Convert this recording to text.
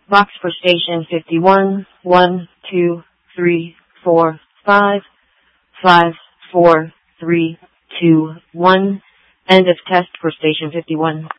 Box for station 51, 1, 2, 3, 4, 5, 5, 4, 3, 2, 1. End of test for station 51.